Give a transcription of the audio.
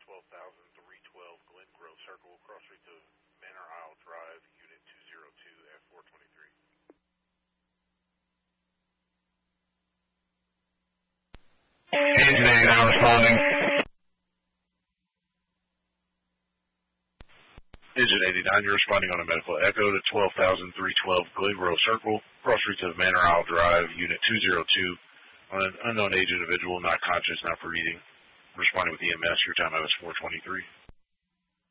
12,312 Glen Grove Circle, cross street to Manor Isle Drive, Unit 202 F423. Engine 89 responding. Engine 89, you're responding on a medical echo to 12,312 Glen Grove Circle, cross street to Manor Isle Drive, Unit 202, on an unknown age individual, not conscious, not breathing. Responding with EMS, your time out is 423.